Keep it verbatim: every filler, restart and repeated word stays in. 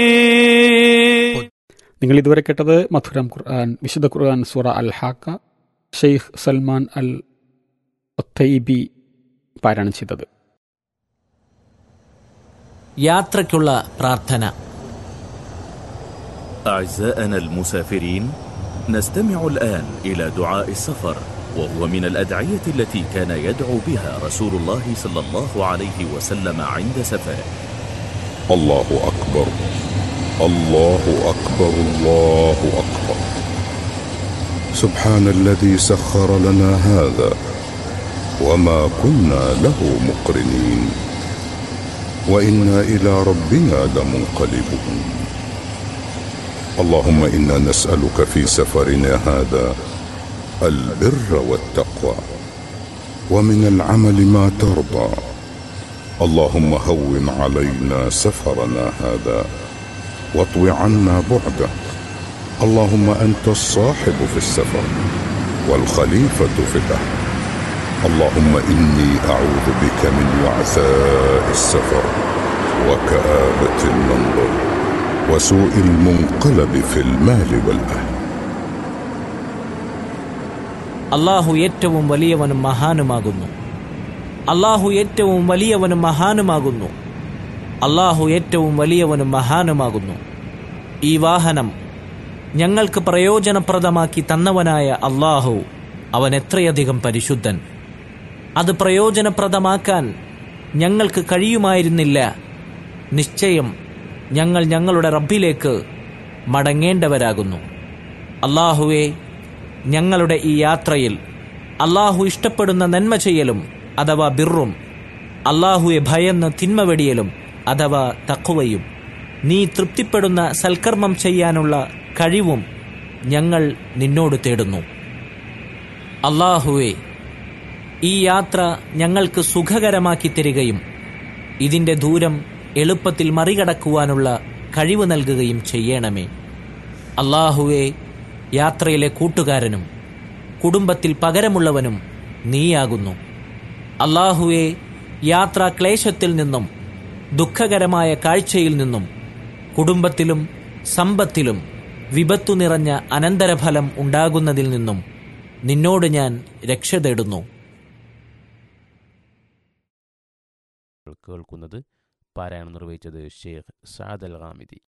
നിങ്ങൾ ഇതുവരെ കേട്ടത് മധുരം ഖുർആൻ, വിശുദ്ധ ഖുർആൻ സൂറ അൽ ഹാക്ക, ഷെയ്ഖ് സൽമാൻ അൽ ഒത്തൈബി പാരായണം ചെയ്തത്. യാത്രയ്ക്കുള്ള പ്രാർത്ഥന. أعزائنا المسافرين، نستمع الآن إلى دعاء السفر، وهو من الأدعية التي كان يدعو بها رسول الله صلى الله عليه وسلم عند سفره. الله أكبر الله أكبر الله أكبر سبحان الذي سخر لنا هذا وما كنا له مقرنين وإنا إلى ربنا لمنقلبون. اللهم إنا نسألك في سفرنا هذا البر والتقوى ومن العمل ما ترضى. اللهم هون علينا سفرنا هذا واطو عنا بعده. اللهم أنت الصاحب في السفر والخليفة في الأهل. اللهم إني أعوذ بك من وعثاء السفر وكآبة المنظر وسوء المنقلب في المال والأهل. അല്ലാഹു ഏറ്റവും വലിയവനും മഹാനുമാകുന്നു. അല്ലാഹു ഏറ്റവും വലിയവനും മഹാനുമാകുന്നു. അല്ലാഹു ഏറ്റവും വലിയവനും മഹാനുമാകുന്നു. ഈ വാഹനം ഞങ്ങൾക്ക് പ്രയോജനപ്രദമാക്കി തന്നവനായ അല്ലാഹു, അവൻ എത്രയധികം പരിശുദ്ധൻ. അത് പ്രയോജനപ്രദമാക്കാൻ ഞങ്ങൾക്ക് കഴിയുമായിരുന്നില്ല. നിശ്ചയം ഞങ്ങൾ ഞങ്ങളുടെ റബ്ബിലേക്ക് മടങ്ങേണ്ടവരാകുന്നു. അല്ലാഹുവേ, ഞങ്ങളുടെ ഈ യാത്രയിൽ അല്ലാഹു ഇഷ്ടപ്പെടുന്ന നന്മ ചെയ്യലും അഥവാ ബിറും, അല്ലാഹുവെ ഭയന്ന് തിന്മ വെടിയലും അഥവാ തഖ്വയും, നീ തൃപ്തിപ്പെടുന്ന സൽക്കർമ്മം ചെയ്യാനുള്ള കഴിവും ഞങ്ങൾ നിന്നോട് തേടുന്നു. അല്ലാഹുവേ, ഈ യാത്ര ഞങ്ങൾക്ക് സുഖകരമാക്കി തരികയും ഇതിൻ്റെ ദൂരം എളുപ്പത്തിൽ മറികടക്കുവാനുള്ള കഴിവ് നൽകുകയും ചെയ്യണമേ. അല്ലാഹുവേ, യാത്രയിലെ കൂട്ടുകാരനും കുടുംബത്തിൽ പകരമുള്ളവനും നീയാകുന്നു. അല്ലാഹുവേ, യാത്രാ ക്ലേശത്തിൽ നിന്നും ദുഃഖകരമായ കാഴ്ചയിൽ നിന്നും കുടുംബത്തിലും സമ്പത്തിലും വിപത്തു നിറഞ്ഞ അനന്തരഫലം ഉണ്ടാകുന്നതിൽ നിന്നും നിന്നോട് ഞാൻ രക്ഷ തേടുന്നു. കേൾക്കുന്നത് പാരായണം നിർവഹിച്ചത് ഷെയ്ഖ് സഅദ് അൽ ഗാമിദി.